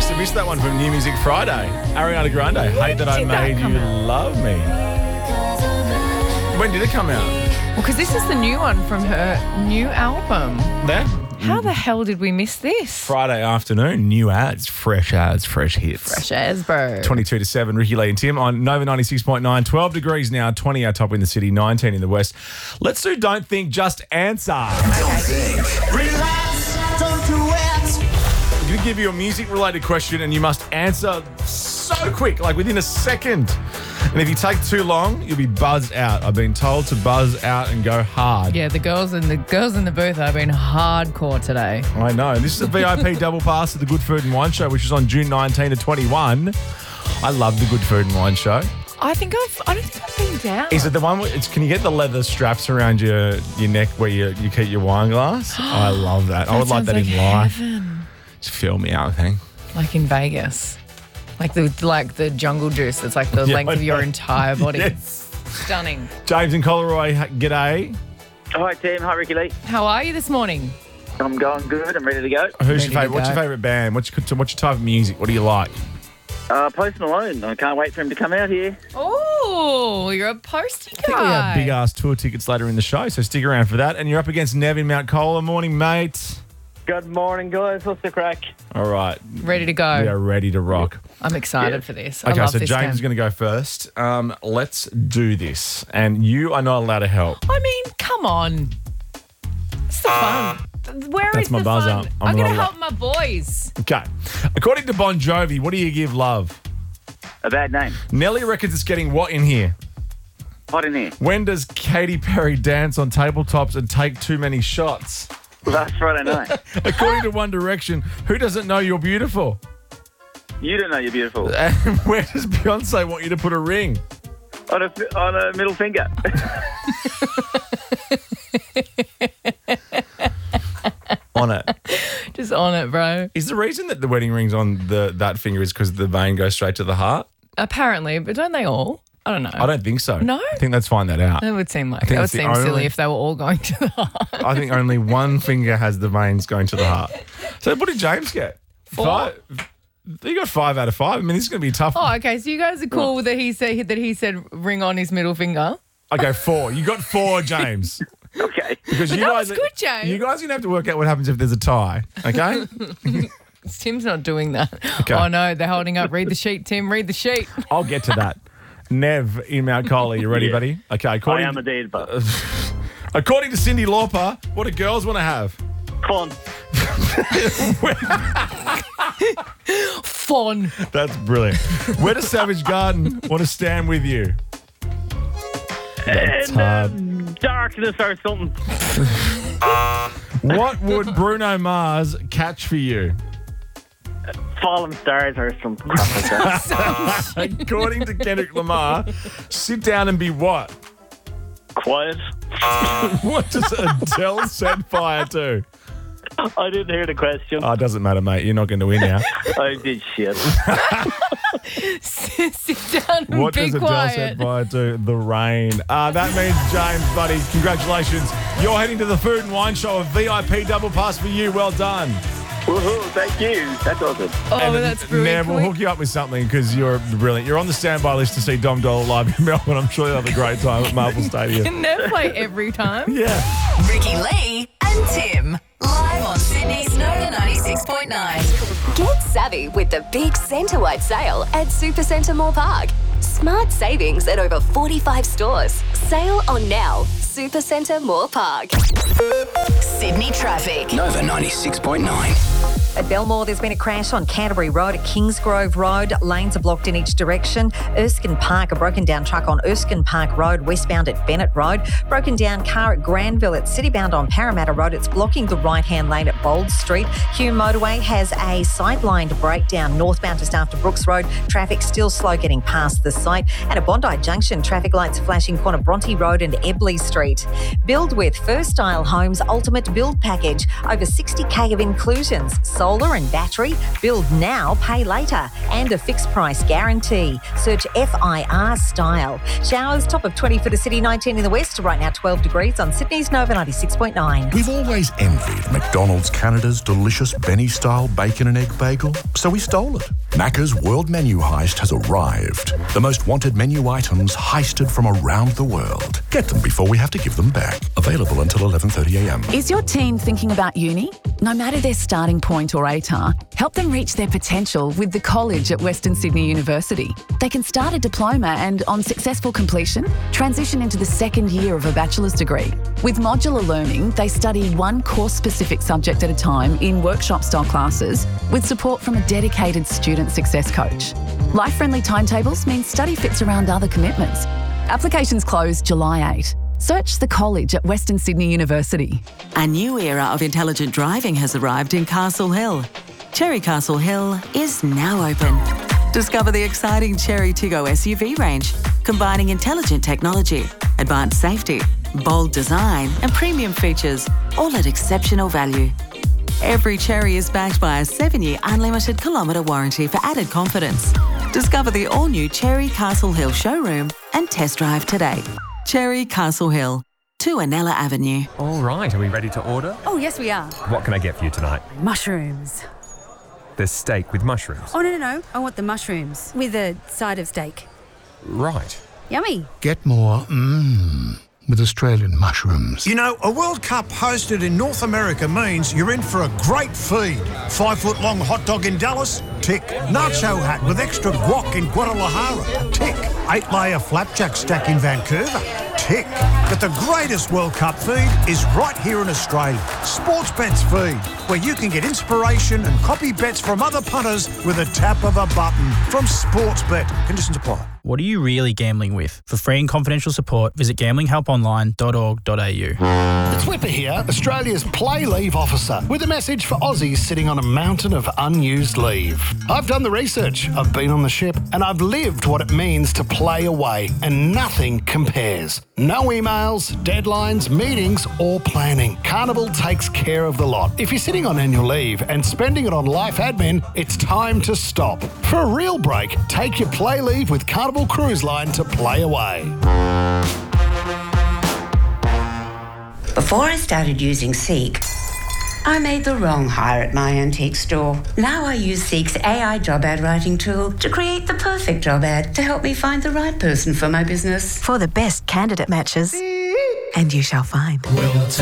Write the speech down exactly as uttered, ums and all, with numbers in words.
must have missed that one from New Music Friday. Ariana Grande, Hate That I did that Made come You out? Love Me. When did it come out? Well, because this is the new one from her new album. There? How the hell did we miss this? Friday afternoon, new ads, fresh ads, fresh hits. Fresh as, bro. twenty-two to seven, Ricky Lee and Tim on Nova ninety-six point nine. twelve degrees now, twenty our top in the city, nineteen in the west. Let's do Don't Think, Just Answer. Don't think. Relax, don't do it. I'm going to give you a music-related question and you must answer so quick, like within a second. And if you take too long, you'll be buzzed out. I've been told to buzz out and go hard. Yeah, the girls in the girls in the booth have been hardcore today. I know. This is a V I P double pass to the Good Food and Wine Show, which is on June nineteenth to twenty-one. I love the Good Food and Wine Show. I think I've. I don't think I've been down. Is it the one where it's, can you get the leather straps around your, your neck where you, you keep your wine glass? I love that. I would like sounds that in like life. heaven. Just fill me out, thing. Like in Vegas, like the like the jungle juice. That's like the Yeah, length I of your know. entire body. Yes. Stunning. James in Coleroy, g'day. Hi, Tim. Hi, Ricky Lee. How are you this morning? I'm going good. I'm ready to go. Who's Ready your to favorite? What's your go. favorite band? What's your, what's your type of music? What do you like? Uh, Post Malone. I can't wait for him to come out here. Oh, you're a posty guy. I think we have big ass tour tickets later in the show, so stick around for that. And you're up against Nev in Mount Cola. Morning, mate. Good morning, guys. What's the crack? All right. Ready to go. We are ready to rock. I'm excited Yeah. for this. I Okay, love so this James game. is going to go first. Um, let's do this. And you are not allowed to help. I mean, come on. It's the fun. Where is That's my the buzzer. fun? I'm I'm, going to not help my boys. Okay. According to Bon Jovi, what do you give love? A bad name. Nelly reckons it's getting what in here? Hot in here. When does Katy Perry dance on tabletops and take too many shots? Last Friday night. According to One Direction, who doesn't know you're beautiful? You don't know you're beautiful. And where does Beyonce want you to put a ring? On a, on a middle finger. On it. Just on it, bro. Is the reason that the wedding ring's on the that finger is because the vein goes straight to the heart? Apparently, but don't they all? I don't know. I don't think so. No? I think let's find that out. That would seem like think that would it's the seem only- silly if they were all going to the heart. I think only one finger has the veins going to the heart. So what did James get? Four. Five. You got five out of five. I mean, this is going to be a tough. Oh, okay. So you guys are cool that he said that he said ring on his middle finger. Okay, four. You got four, James. Okay. Because you that guys, was good, James. You guys are going to have to work out what happens if there's a tie. Okay. Tim's not doing that. Okay. Oh no, they're holding up. Read the sheet, Tim. Read the sheet. I'll get to that. Nev in Mount Cola. You ready, Yeah. buddy? Okay. I According, am indeed, but according to Cyndi Lauper, what do girls want to have? fun. Fun. That's brilliant. Where does Savage Garden want to stand with you? That's In hard. um, darkness or something. What would Bruno Mars catch for you? Fallen stars or some crap like that. According to Kendrick Lamar, sit down and be what? Quiet. What does Adele set fire to? I didn't hear the question. Oh, it doesn't matter, mate. You're not going to win now. I did shit. Sit down and What be does Adele quiet. set fire to? The rain. Uh, that means, James, buddy, congratulations. You're heading to the Food and Wine Show. A V I P double pass for you. Well done. Woohoo, thank you. That's awesome. Oh, And that's brilliant. Nev, we'll Can we- hook you up with something because you're brilliant. You're on the standby list to see Dom Dollar live in Melbourne. I'm sure you'll have a great time at Marvel Stadium. Can they play every time? Yeah. Ricky Lee and Tim. Live on Sydney's Nova ninety-six point nine. Get savvy with the big Centrewide sale at Supercentre Moore Park. Smart savings at over forty-five stores. Sale on now. Supercentre Moore Park. Sydney traffic. Nova ninety-six point nine. At Belmore, there's been a crash on Canterbury Road at Kingsgrove Road. Lanes are blocked in each direction. Erskine Park, a broken down truck on Erskine Park Road, westbound at Bennett Road. Broken down car at Granville. It's citybound on Parramatta Road. It's blocking the right-hand lane at Bold Street. Hume Motorway has a sidelined breakdown northbound just after Brooks Road. Traffic still slow getting past the site. And at Bondi Junction, traffic lights are flashing corner Bronte Road and Ebley Street. Build with First Style Homes Ultimate Build Package. Over sixty K of inclusions. solar and battery. Build now, pay later. And a fixed price guarantee. Search F I R Style. Showers, top of twenty for the city, nineteen in the west. Right now, twelve degrees on Sydney's Nova ninety-six point nine. We've always envied McDonald's Canada's delicious Benny-style bacon and egg bagel, so we stole it. Macca's World Menu Heist has arrived. The most wanted menu items heisted from around the world. Get them before we have to give them back. Available until eleven thirty a m. Is your teen thinking about uni? No matter their starting point or A T A R, help them reach their potential with the college at Western Sydney University. They can start a diploma and, on successful completion, transition into the second year of a bachelor's degree. With modular learning, they study one course-specific subject at a time in workshop-style classes with support from a dedicated student success coach. Life-friendly timetables mean study fits around other commitments. Applications close July eighth. Search the college at Western Sydney University. A new era of intelligent driving has arrived in Castle Hill. Cherry Castle Hill is now open. Discover the exciting Cherry Tiggo S U V range, combining intelligent technology, advanced safety, bold design and premium features, all at exceptional value. Every Cherry is backed by a seven-year unlimited kilometre warranty for added confidence. Discover the all-new Cherry Castle Hill showroom and test drive today. Cherry Castle Hill, two Anella Avenue. All right, are we ready to order? Oh, yes, we are. What can I get for you tonight? Mushrooms. There's steak with mushrooms. Oh, no, no, no. I want the mushrooms with a side of steak. Right. Yummy. Get more mmm with Australian mushrooms. You know, a World Cup hosted in North America means you're in for a great feed. Five-foot-long hot dog in Dallas? Tick. Nacho hat with extra guac in Guadalajara? Tick. Eight-layer flapjack stack in Vancouver? Tick. But the greatest World Cup feed is right here in Australia. Sportsbet's feed, where you can get inspiration and copy bets from other punters with a tap of a button. From Sportsbet. Conditions apply. What are you really gambling with? For free and confidential support, visit gambling help online dot org dot a u. It's Whipper here, Australia's play leave officer, with a message for Aussies sitting on a mountain of unused leave. I've done the research, I've been on the ship, and I've lived what it means to play away, and nothing compares. No emails, deadlines, meetings, or planning. Carnival takes care of the lot. If you're sitting on annual leave and spending it on life admin, it's time to stop. For a real break, take your play leave with Carnival Cruise Line to play away. Before I started using Seek, I made the wrong hire at my antique store. Now I use Seek's A I job ad writing tool to create the perfect job ad to help me find the right person for my business. For the best candidate matches, and you shall find. We'll